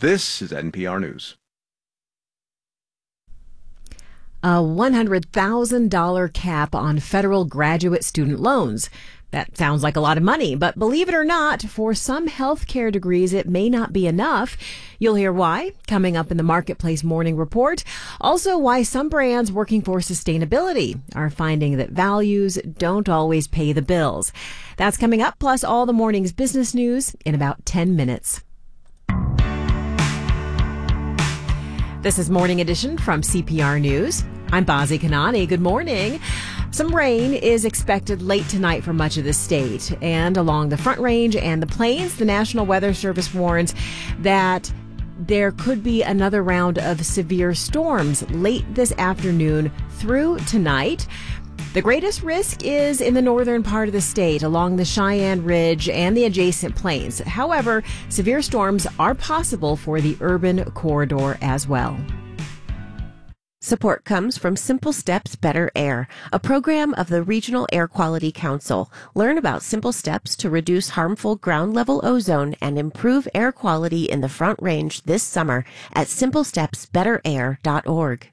This is NPR News. A $100,000 cap on federal graduate student loans. That sounds like a lot of money, but believe it or not, for some healthcare degrees, it may not be enough. You'll hear why coming up in the Marketplace Morning Report. Also, why some brands working for sustainability are finding that values don't always pay the bills. That's coming up, plus all the morning's business news in about 10 minutes. This is Morning Edition from CPR News. I'm Bazi Kanani. Good morning. Some rain is expected late tonight for much of the state. And along the Front Range and the Plains, the National Weather Service warns that there could be another round of severe storms late this afternoon through tonight. The greatest risk is in the northern part of the state, along the Cheyenne Ridge and the adjacent plains. However, severe storms are possible for the urban corridor as well. Support comes from Simple Steps Better Air, a program of the Regional Air Quality Council. Learn about simple steps to reduce harmful ground-level ozone and improve air quality in the Front Range this summer at simplestepsbetterair.org.